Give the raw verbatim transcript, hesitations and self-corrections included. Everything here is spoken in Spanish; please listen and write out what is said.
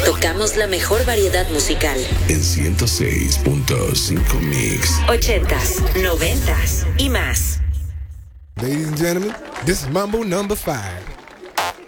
Tocamos la mejor variedad musical. En ciento seis punto cinco Mix. Ochentas, noventas y más. Ladies and gentlemen, this is Mambo number five.